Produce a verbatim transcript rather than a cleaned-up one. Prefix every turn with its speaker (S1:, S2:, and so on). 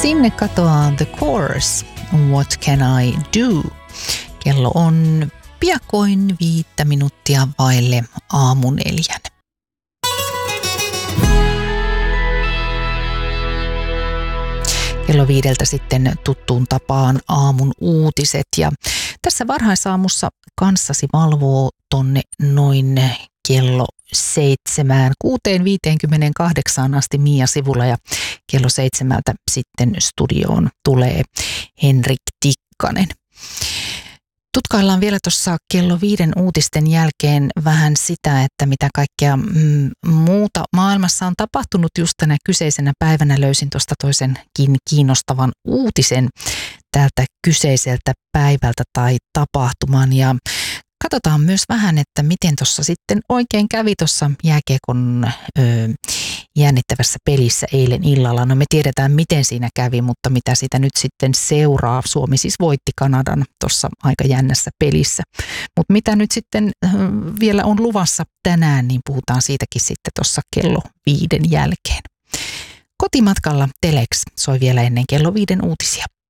S1: Sinne katoaa The Course, What Can I Do? Kello on piakoin viittä minuuttia vaille aamuneljän. Kello viideltä sitten tuttuun tapaan aamun uutiset ja tässä varhaisaamussa kanssasi valvoo tonne noin kello seitsemään, kuuteen viiteenkymmeneenkahdeksaan asti Mia Sivula ja kello seitsemältä sitten studioon tulee Henrik Tikkanen. Tutkaillaan vielä tuossa kello viiden uutisten jälkeen vähän sitä, että mitä kaikkea mm, muuta maailmassa on tapahtunut just tänä kyseisenä päivänä. Löysin tuosta toisenkin kiinnostavan uutisen tältä kyseiseltä päivältä tai tapahtuman ja katsotaan myös vähän, että miten tuossa sitten oikein kävi tuossa jääkiekon ö, jännittävässä pelissä eilen illalla. No me tiedetään, miten siinä kävi, mutta mitä sitä nyt sitten seuraa. Suomi siis voitti Kanadan tuossa aika jännässä pelissä. Mutta mitä nyt sitten ö, vielä on luvassa tänään, niin puhutaan siitäkin sitten tuossa kello viiden jälkeen. Kotimatkalla Telex soi vielä ennen kello viiden uutisia.